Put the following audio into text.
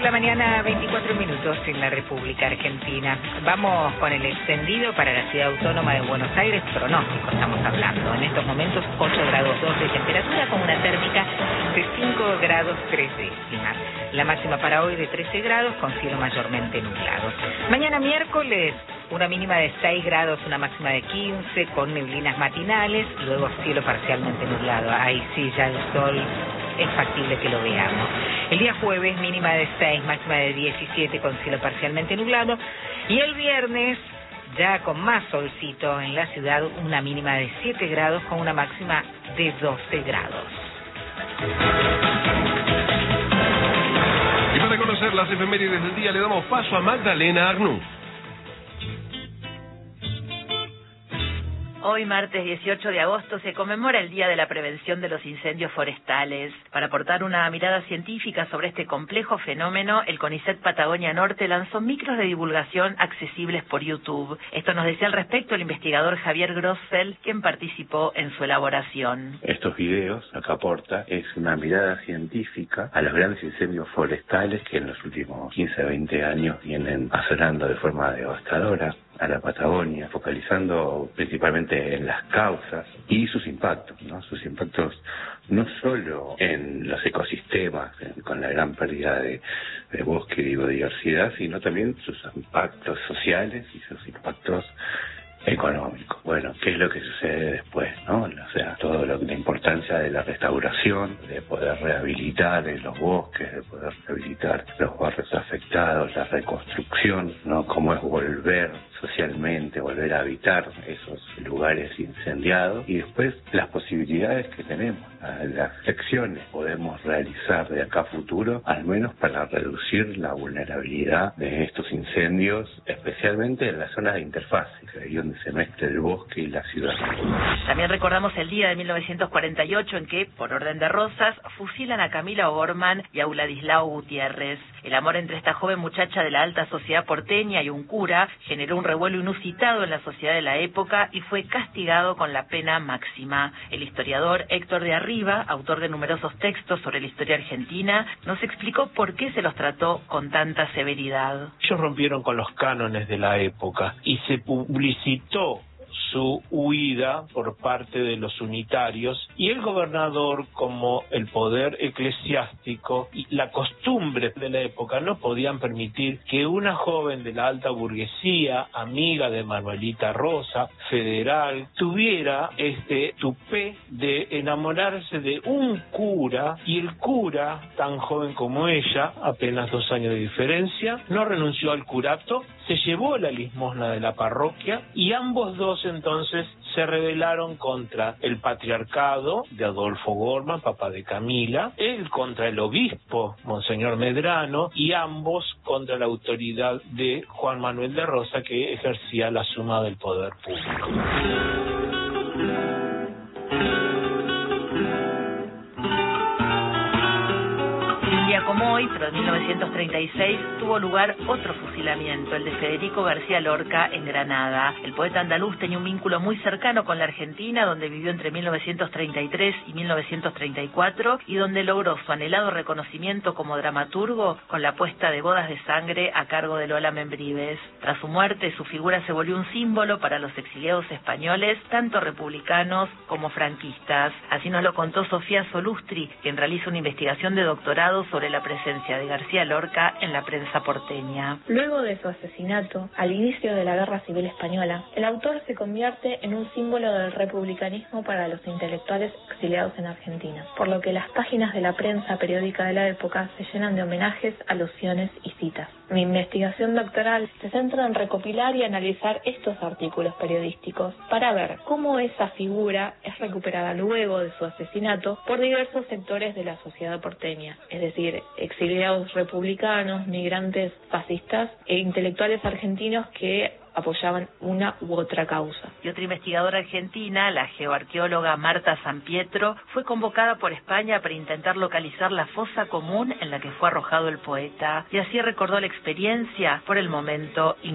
la mañana, 24 minutos en la República Argentina. Vamos con el extendido para la Ciudad Autónoma de Buenos Aires. Pronóstico estamos hablando. En estos momentos 8 grados 2 de temperatura con una térmica de 5 grados 3 décimas. La máxima para hoy de 13 grados con cielo mayormente nublado. Mañana miércoles una mínima de 6 grados, una máxima de 15 con neblinas matinales, luego cielo parcialmente nublado. Ahí sí, ya el sol es factible que lo veamos. El día jueves mínima de 6, máxima de 17 con cielo parcialmente nublado. Y el viernes ya con más solcito en la ciudad, una mínima de 7 grados con una máxima de 12 grados. Y para conocer las efemérides del día le damos paso a Magdalena Arnú. Hoy, martes 18 de agosto, se conmemora el Día de la Prevención de los Incendios Forestales. Para aportar una mirada científica sobre este complejo fenómeno, el CONICET Patagonia Norte lanzó micros de divulgación accesibles por YouTube. Esto nos decía al respecto el investigador Javier Grossfeld, quien participó en su elaboración. Estos videos, lo que aporta es una mirada científica a los grandes incendios forestales que en los últimos 15 a 20 años vienen asolando de forma devastadora a la Patagonia, focalizando principalmente en las causas y sus impactos, ¿no? Sus impactos no solo en los ecosistemas, con la gran pérdida de bosque y biodiversidad, sino también sus impactos sociales y sus impactos económico. Bueno, ¿qué es lo que sucede después, no? O sea, la importancia de la restauración, de poder rehabilitar los bosques, de poder rehabilitar los barrios afectados, la reconstrucción, ¿no? Cómo es volver socialmente, volver a habitar esos lugares incendiados y después las posibilidades que tenemos, las acciones que podemos realizar de acá a futuro, al menos para reducir la vulnerabilidad de estos incendios, especialmente en las zonas de interfase, ahí donde se mezcla el bosque y la ciudad. También recordamos el día de 1948 en que, por orden de Rosas, fusilan a Camila O'Gorman y a Vladislao Gutiérrez. El amor entre esta joven muchacha de la alta sociedad porteña y un cura generó un revuelo inusitado en la sociedad de la época y fue castigado con la pena máxima. El historiador Héctor de Arriba, autor de numerosos textos sobre la historia argentina, nos explicó por qué se los trató con tanta severidad. Ellos rompieron con los cánones de la época y se publicitó su huida por parte de los unitarios y el gobernador, como el poder eclesiástico y la costumbre de la época, no podían permitir que una joven de la alta burguesía, amiga de Manuelita Rosa, federal, tuviera este tupé de enamorarse de un cura, y el cura, tan joven como ella, apenas 2 años de diferencia, no renunció al curato, se llevó la limosna de la parroquia y ambos dos entonces se rebelaron contra el patriarcado de Adolfo Gorman, papá de Camila, él contra el obispo, Monseñor Medrano, y ambos contra la autoridad de Juan Manuel de Rosa, que ejercía la suma del poder público. Como hoy, pero en 1936, tuvo lugar otro fusilamiento, el de Federico García Lorca en Granada. El poeta andaluz tenía un vínculo muy cercano con la Argentina, donde vivió entre 1933 y 1934 y donde logró su anhelado reconocimiento como dramaturgo con la puesta de Bodas de Sangre a cargo de Lola Membrives. Tras su muerte, su figura se volvió un símbolo para los exiliados españoles, tanto republicanos como franquistas. Así nos lo contó Sofía Solustri, quien realiza una investigación de doctorado sobre la presencia de García Lorca en la prensa porteña. Luego de su asesinato, al inicio de la Guerra Civil Española, el autor se convierte en un símbolo del republicanismo para los intelectuales exiliados en Argentina, por lo que las páginas de la prensa periódica de la época se llenan de homenajes, alusiones y citas. Mi investigación doctoral se centra en recopilar y analizar estos artículos periodísticos para ver cómo esa figura es recuperada luego de su asesinato por diversos sectores de la sociedad porteña, es decir, exiliados republicanos, migrantes fascistas e intelectuales argentinos que apoyaban una u otra causa. Y otra investigadora argentina, la geoarqueóloga Marta San Pietro, fue convocada por España para intentar localizar la fosa común en la que fue arrojado el poeta, y así recordó la experiencia por el momento